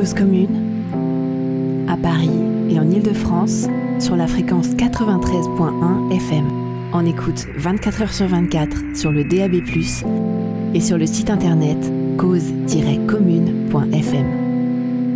Cause commune, à Paris et en Île-de-France, sur la fréquence 93.1 FM. En écoute 24 heures sur 24 sur le DAB+, et sur le site internet cause-commune.fm.